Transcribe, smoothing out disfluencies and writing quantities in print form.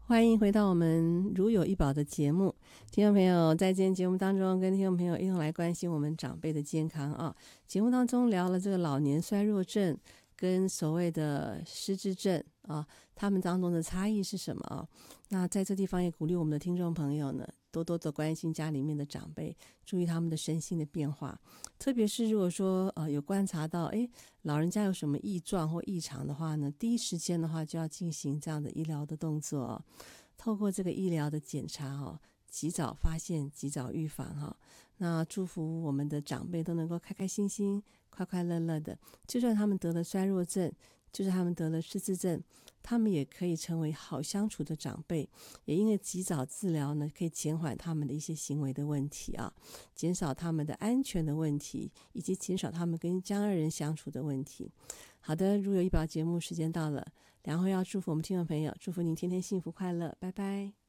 欢迎回到我们如有一宝的节目，听众朋友，在今天节目当中，跟听众朋友一同来关心我们长辈的健康啊。节目当中聊了这个老年衰弱症跟所谓的失智症啊，他们当中的差异是什么啊？那在这地方也鼓励我们的听众朋友呢，多多的关心家里面的长辈，注意他们的身心的变化，特别是如果说有观察到老人家有什么异状或异常的话呢，第一时间的话就要进行这样的医疗的动作哦，透过这个医疗的检查哦，及早发现及早预防哈。那祝福我们的长辈都能够开开心心快快乐乐的，就算他们得了衰弱症，就算他们得了失智症，他们也可以成为好相处的长辈，也因为及早治疗呢，可以减缓他们的一些行为的问题啊，减少他们的安全的问题，以及减少他们跟家人相处的问题。好的，如有一宝节目时间到了，梁慧要祝福我们听众朋友，祝福您天天幸福快乐，拜拜。